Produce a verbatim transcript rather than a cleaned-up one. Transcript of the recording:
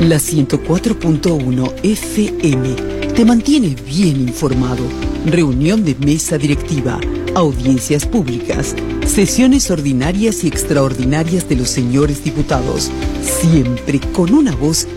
La ciento cuatro punto uno F M te mantiene bien informado. Reunión de mesa directiva, audiencias públicas, sesiones ordinarias y extraordinarias de los señores diputados, siempre con una voz